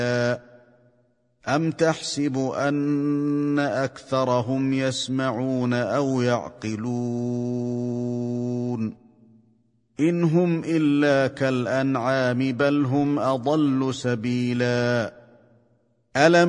أَمْ تَحْسِبُ أَنَّ أَكْثَرَهُمْ يَسْمَعُونَ أَوْ يَعْقِلُونَ إِنْ هُمْ إِلَّا كَالْأَنْعَامِ بَلْ هُمْ أَضَلُّ سَبِيلًا